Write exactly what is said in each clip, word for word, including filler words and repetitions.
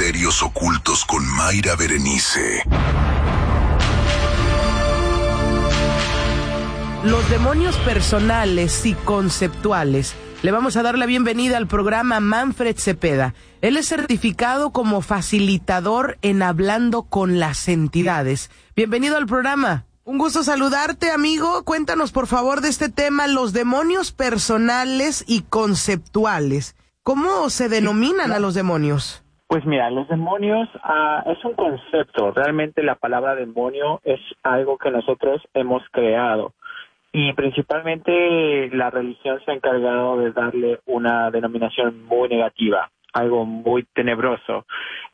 misterios ocultos con Mayra Berenice. Los demonios personales y conceptuales. Le vamos a dar la bienvenida al programa Manfred Cepeda. Él es certificado como facilitador en Hablando con las Entidades. Bienvenido al programa. Un gusto saludarte, amigo. Cuéntanos, por favor, de este tema, los demonios personales y conceptuales. ¿Cómo se denominan a los demonios? Pues mira, los demonios uh, es un concepto. Realmente la palabra demonio es algo que nosotros hemos creado. Y principalmente la religión se ha encargado de darle una denominación muy negativa, algo muy tenebroso.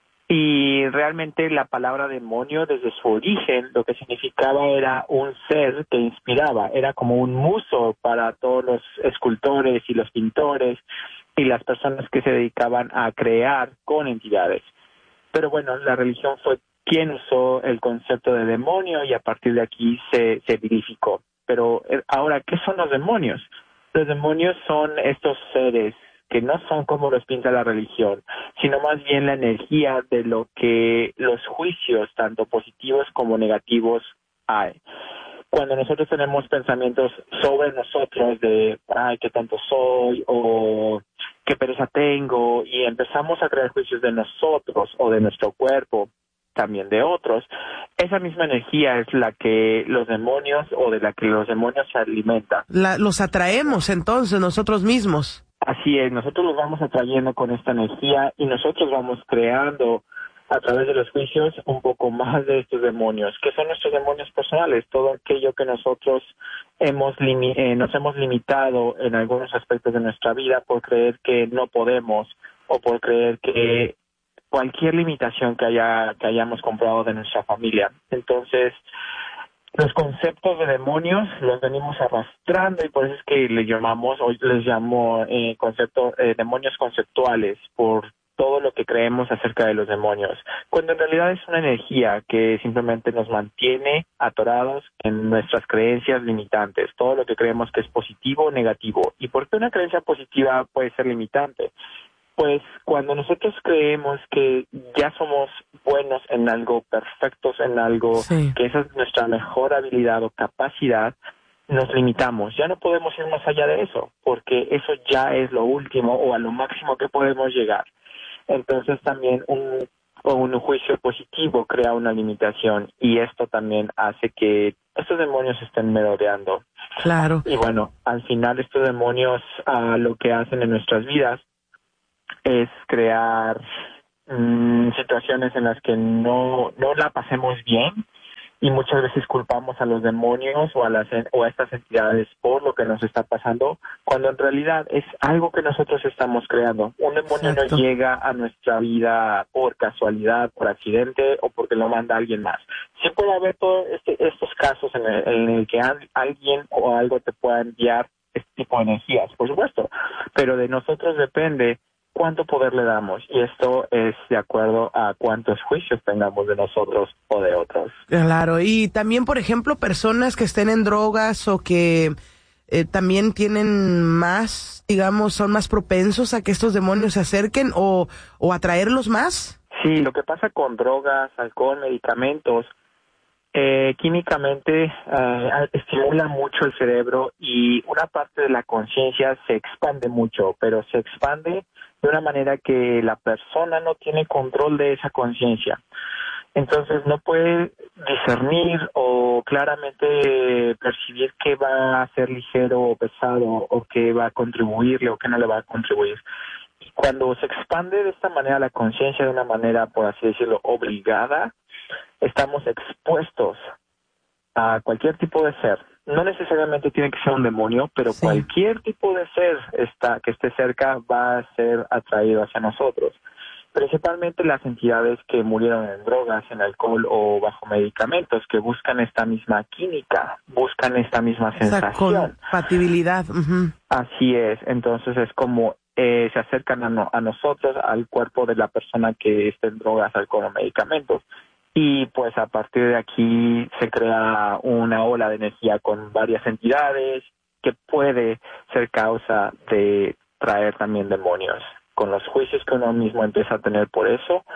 Y realmente la palabra demonio, desde su origen, lo que significaba era un ser que inspiraba, era como un muso para todos los escultores y los pintores y las personas que se dedicaban a crear con entidades. Pero bueno, la religión fue quien usó el concepto de demonio y a partir de aquí se, se vilificó. Pero ahora, ¿qué son los demonios? Los demonios son estos seres que no son como los pinta la religión, sino más bien la energía de lo que los juicios, tanto positivos como negativos, hay. Cuando nosotros tenemos pensamientos sobre nosotros de, ay, qué tonto soy, o qué pereza tengo, y empezamos a crear juicios de nosotros o de nuestro cuerpo, también de otros, esa misma energía es la que los demonios o de la que los demonios se alimentan. La, los atraemos entonces nosotros mismos. Así es, nosotros los vamos atrayendo con esta energía y nosotros vamos creando a través de los juicios un poco más de estos demonios, que son nuestros demonios personales, todo aquello que nosotros hemos limi- eh, nos hemos limitado en algunos aspectos de nuestra vida por creer que no podemos o por creer que cualquier limitación que haya que hayamos comprado de nuestra familia. Entonces, los conceptos de demonios los venimos arrastrando y por eso es que les llamamos, hoy les llamo eh, concepto, eh, demonios conceptuales, por todo lo que creemos acerca de los demonios, cuando en realidad es una energía que simplemente nos mantiene atorados en nuestras creencias limitantes, todo lo que creemos que es positivo o negativo. ¿Y por qué una creencia positiva puede ser limitante? Pues cuando nosotros creemos que ya somos buenos en algo, perfectos en algo, sí, que esa es nuestra mejor habilidad o capacidad, nos limitamos. Ya no podemos ir más allá de eso, porque eso ya es lo último o a lo máximo que podemos llegar. Entonces también un, un juicio positivo crea una limitación y esto también hace que estos demonios estén merodeando. Claro. Y bueno, al final estos demonios uh, lo que hacen en nuestras vidas es crear mmm, situaciones en las que no, no la pasemos bien y muchas veces culpamos a los demonios o a las o a estas entidades por lo que nos está pasando, cuando en realidad es algo que nosotros estamos creando. Un demonio Exacto. no llega a nuestra vida por casualidad, por accidente o porque lo manda alguien más. Sí puede haber todos este, estos casos en el, en el que al, alguien o algo te pueda enviar este tipo de energías, por supuesto, pero de nosotros depende cuánto poder le damos, y esto es de acuerdo a cuántos juicios tengamos de nosotros o de otros. Claro, y también, por ejemplo, personas que estén en drogas o que eh, también tienen más, digamos, son más propensos a que estos demonios se acerquen o, o atraerlos más. Sí, lo que pasa con drogas, alcohol, medicamentos, eh, químicamente eh, estimula mucho el cerebro y una parte de la conciencia se expande mucho, pero se expande de una manera que la persona no tiene control de esa conciencia. Entonces no puede discernir o claramente percibir qué va a ser ligero o pesado o qué va a contribuirle o qué no le va a contribuir. Y cuando se expande de esta manera la conciencia, de una manera, por así decirlo, obligada, estamos expuestos a cualquier tipo de ser. No necesariamente tiene que ser un demonio, pero sí, cualquier tipo de ser está, que esté cerca va a ser atraído hacia nosotros. Principalmente las entidades que murieron en drogas, en alcohol o bajo medicamentos, que buscan esta misma química, buscan esta misma sensación. Esa compatibilidad. Uh-huh. Así es, entonces es como eh, se acercan a, no, a nosotros, al cuerpo de la persona que está en drogas, alcohol o medicamentos. Y pues a partir de aquí se crea una ola de energía con varias entidades que puede ser causa de traer también demonios. Con los juicios que uno mismo empieza a tener por eso,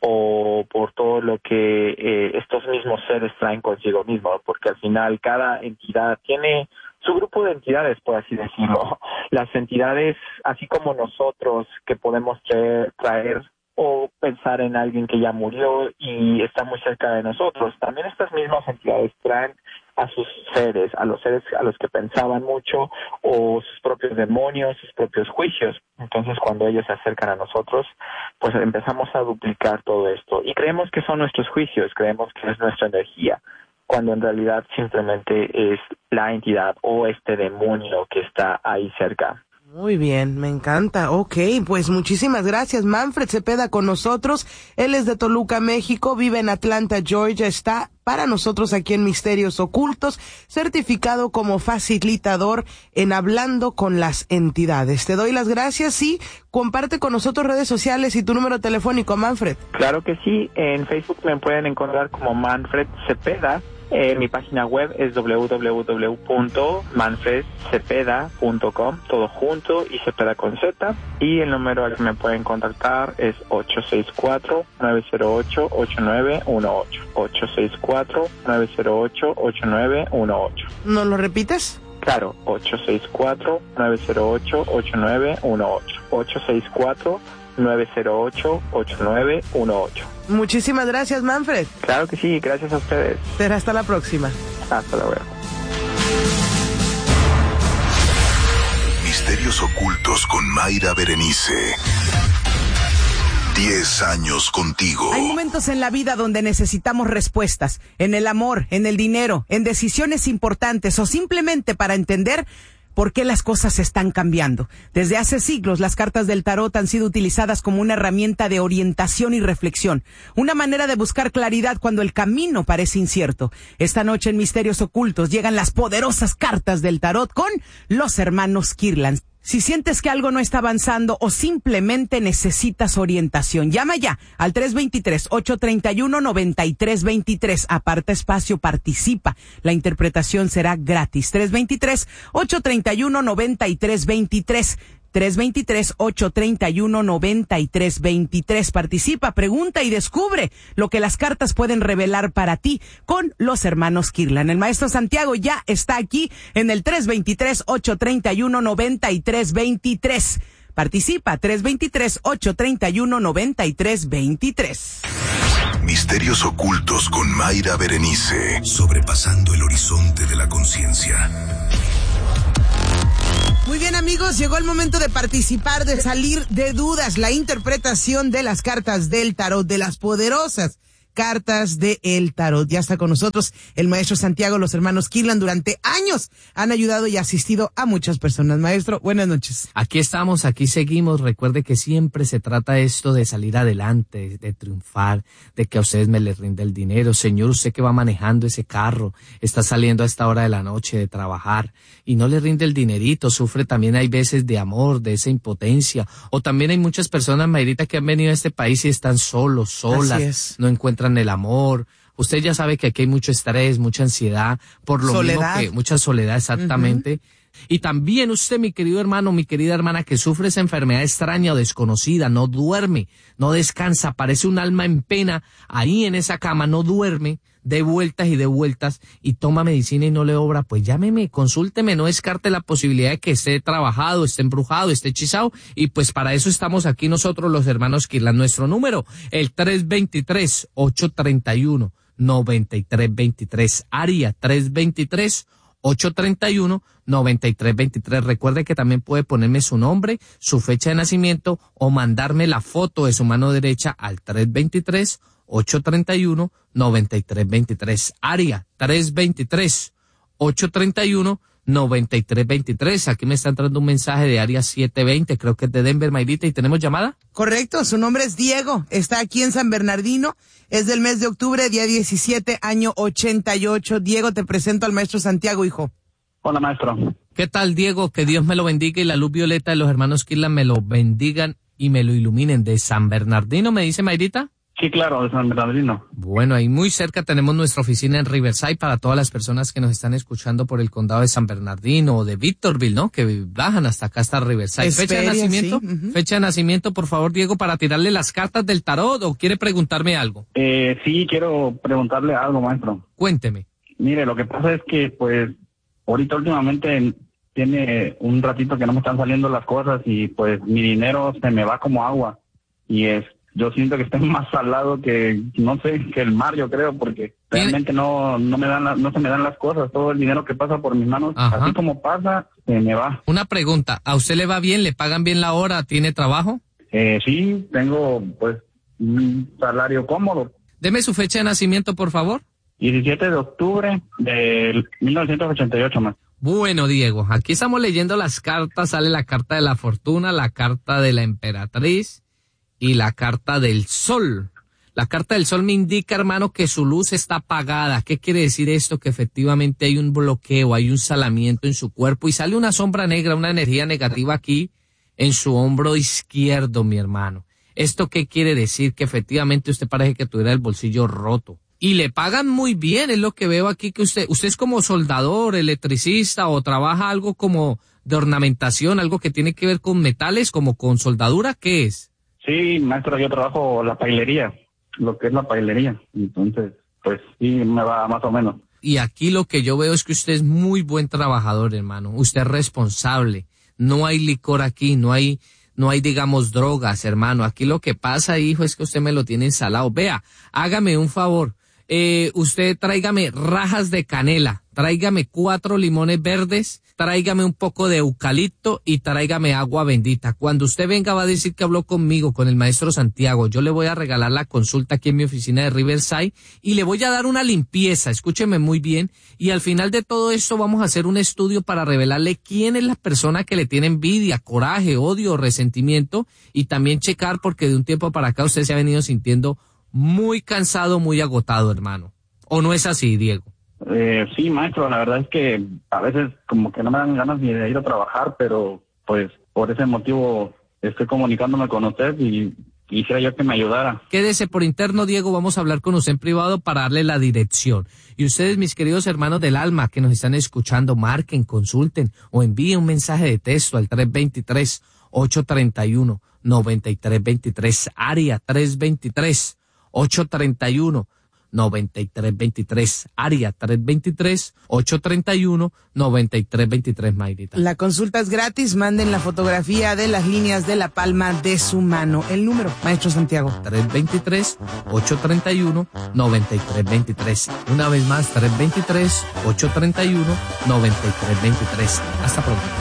o por todo lo que eh, estos mismos seres traen consigo mismos, porque al final cada entidad tiene su grupo de entidades, por así decirlo. Las entidades, así como nosotros, que podemos traer, traer o pensar en alguien que ya murió y está muy cerca de nosotros, también estas mismas entidades traen a sus seres, a los seres a los que pensaban mucho, o sus propios demonios, sus propios juicios. Entonces, cuando ellos se acercan a nosotros, pues empezamos a duplicar todo esto y creemos que son nuestros juicios, creemos que es nuestra energía, cuando en realidad simplemente es la entidad o este demonio que está ahí cerca. Muy bien, me encanta. Ok, pues muchísimas gracias. Manfred Cepeda con nosotros. Él es de Toluca, México, vive en Atlanta, Georgia. Está para nosotros aquí en Misterios Ocultos, certificado como facilitador en Hablando con las Entidades. Te doy las gracias y comparte con nosotros redes sociales y tu número telefónico, Manfred. Claro que sí. En Facebook me pueden encontrar como Manfred Cepeda. Eh, mi página web es doble u doble u doble u punto manfred cepeda punto com, todo junto y Cepeda con Z. Y el número al que me pueden contactar es ocho seis cuatro, nueve cero ocho, ocho nueve uno ocho. ocho seis cuatro, nueve cero ocho, ocho nueve uno ocho. ¿No lo repites? Claro, ocho seis cuatro, nueve cero ocho, ocho nueve uno ocho. ocho seis cuatro, nueve cero ocho, ocho nueve uno ocho. Muchísimas gracias, Manfred. Claro que sí, gracias a ustedes. Será hasta la próxima. Hasta luego. Misterios Ocultos con Mayra Berenice. Diez años contigo. Hay momentos en la vida donde necesitamos respuestas, en el amor, en el dinero, en decisiones importantes o simplemente para entender ¿por qué las cosas están cambiando? Desde hace siglos, las cartas del tarot han sido utilizadas como una herramienta de orientación y reflexión, una manera de buscar claridad cuando el camino parece incierto. Esta noche en Misterios Ocultos llegan las poderosas cartas del tarot con los hermanos Kirlian. Si sientes que algo no está avanzando o simplemente necesitas orientación, llama ya al tres dos tres, ocho tres uno, nueve tres dos tres. Aparta espacio, participa. La interpretación será gratis. tres dos tres, ocho tres uno, nueve tres dos tres. tres dos tres, ocho tres uno, nueve tres dos tres. Participa, pregunta y descubre lo que las cartas pueden revelar para ti con los hermanos Kirlian. El maestro Santiago ya está aquí en el tres dos tres, ocho tres uno, nueve tres dos tres. Participa, tres dos tres, ocho tres uno, nueve tres dos tres. Misterios Ocultos con Mayra Berenice. Sobrepasando el horizonte de la conciencia. Muy bien, amigos, llegó el momento de participar, de salir de dudas, la interpretación de las cartas del tarot, de las poderosas cartas de el tarot. Ya está con nosotros el maestro Santiago, los hermanos Kirlian. Durante años han ayudado y asistido a muchas personas. Maestro, buenas noches. Aquí estamos, aquí seguimos. Recuerde que siempre se trata esto de salir adelante, de triunfar, de que a ustedes me les rinde el dinero. Señor, usted que va manejando ese carro, está saliendo a esta hora de la noche de trabajar y no le rinde el dinerito, sufre también, hay veces de amor, de esa impotencia. O también hay muchas personas, Mayrita, que han venido a este país y están solos, solas, no encuentran el amor. Usted ya sabe que aquí hay mucho estrés, mucha ansiedad, por lo soledad. mismo que mucha soledad, exactamente. Uh-huh. Y también usted, mi querido hermano, mi querida hermana, que sufre esa enfermedad extraña o desconocida, no duerme, no descansa, parece un alma en pena, ahí en esa cama, no duerme, de vueltas y de vueltas, y toma medicina y no le obra, pues llámeme, consúlteme, no descarte la posibilidad de que esté trabajado, esté embrujado, esté hechizado, y pues para eso estamos aquí nosotros los hermanos Kirlian. Nuestro número, el tres dos tres, ocho tres uno, nueve tres dos tres, área tres dos tres, ocho tres uno, nueve tres dos tres. Recuerde que también puede ponerme su nombre, su fecha de nacimiento o mandarme la foto de su mano derecha al tres dos tres, ocho tres uno, nueve tres dos tres. Área tres dos tres, ocho tres uno, nueve tres dos tres. Aquí me está entrando un mensaje de área setecientos veinte, creo que es de Denver, Mayrita, y tenemos llamada. Correcto, su nombre es Diego, está aquí en San Bernardino, es del mes de octubre, día diecisiete, año ochenta y ocho. Diego, te presento al maestro Santiago, hijo. Hola, maestro. ¿Qué tal, Diego? Que Dios me lo bendiga y la luz violeta de los hermanos Kirlian me lo bendigan y me lo iluminen. De San Bernardino, me dice Mayrita. Sí, claro, de San Bernardino. Bueno, ahí muy cerca tenemos nuestra oficina en Riverside para todas las personas que nos están escuchando por el condado de San Bernardino o de Victorville, ¿no? Que bajan hasta acá, hasta Riverside. Esperia, Fecha de nacimiento, sí. Uh-huh. fecha de nacimiento, por favor, Diego, para tirarle las cartas del tarot, ¿o quiere preguntarme algo? Eh, sí, quiero preguntarle algo, maestro. Cuénteme. Mire, lo que pasa es que, pues, ahorita últimamente tiene un ratito que no me están saliendo las cosas y, pues, mi dinero se me va como agua. Y es, yo siento que estoy más salado que, no sé, que el mar, yo creo, porque realmente no no me dan la, no se me dan las cosas. Todo el dinero que pasa por mis manos, Ajá. así como pasa, se me va. Una pregunta, ¿a usted le va bien? ¿Le pagan bien la hora? ¿Tiene trabajo? Eh, sí, tengo, pues, un salario cómodo. Deme su fecha de nacimiento, por favor. diecisiete de octubre de mil novecientos ochenta y ocho, más. Bueno, Diego, aquí estamos leyendo las cartas, sale la carta de la fortuna, la carta de la emperatriz y la carta del sol. La carta del sol me indica, hermano, que su luz está apagada. ¿Qué quiere decir esto? Que efectivamente hay un bloqueo, hay un salamiento en su cuerpo y sale una sombra negra, una energía negativa aquí en su hombro izquierdo, mi hermano. ¿Esto qué quiere decir? Que efectivamente usted parece que tuviera el bolsillo roto. Y le pagan muy bien, es lo que veo aquí, que usted, usted es como soldador, electricista o trabaja algo como de ornamentación, algo que tiene que ver con metales, como con soldadura, ¿qué es? Sí, maestro, yo trabajo la pailería, lo que es la pailería. Entonces, pues sí, me va más o menos. Y aquí lo que yo veo es que usted es muy buen trabajador, hermano. Usted es responsable. No hay licor aquí, no hay, no hay, digamos, drogas, hermano. Aquí lo que pasa, hijo, es que usted me lo tiene ensalado. Vea, hágame un favor. Eh, usted tráigame rajas de canela, tráigame cuatro limones verdes, tráigame un poco de eucalipto y tráigame agua bendita. Cuando usted venga va a decir que habló conmigo, con el maestro Santiago. Yo le voy a regalar la consulta aquí en mi oficina de Riverside y le voy a dar una limpieza, escúcheme muy bien. Y al final de todo esto vamos a hacer un estudio para revelarle quién es la persona que le tiene envidia, coraje, odio, resentimiento y también checar porque de un tiempo para acá usted se ha venido sintiendo muy cansado, muy agotado, hermano. ¿O no es así, Diego? Eh, sí, maestro, la verdad es que a veces como que no me dan ganas ni de ir a trabajar, pero pues por ese motivo estoy comunicándome con usted y quisiera yo que me ayudara. Quédese por interno, Diego, vamos a hablar con usted en privado para darle la dirección. Y ustedes, mis queridos hermanos del alma que nos están escuchando, marquen, consulten o envíen un mensaje de texto al tres dos tres, ocho tres uno, nueve tres dos tres, área tres dos tres, ocho tres uno, nueve tres dos tres, área tres dos tres, ocho tres uno, nueve tres dos tres, Mayrita. La consulta es gratis, manden la fotografía de las líneas de la palma de su mano. El número, maestro Santiago. tres dos tres, ocho tres uno, nueve tres dos tres. Una vez más, tres dos tres, ocho tres uno, nueve tres dos tres. Hasta pronto.